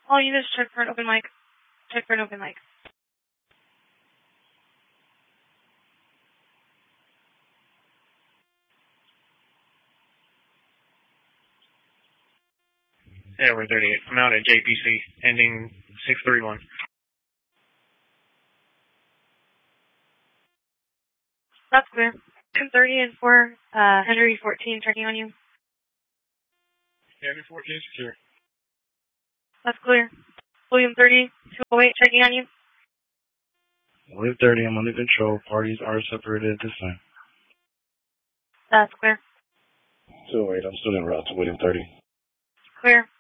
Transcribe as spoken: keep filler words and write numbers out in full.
All units, check for an open mic. Check for an open mic. Airway thirty-eight. I'm out at J P C, ending six three one. That's clear. two thirty and four, uh, Henry fourteen checking on you. Henry fourteen secure. That's clear. William thirty, two oh eight checking on you. William thirty, I'm under control. Parties are separated at this time. That's clear. two oh eight, I'm still en route to William thirty. Clear.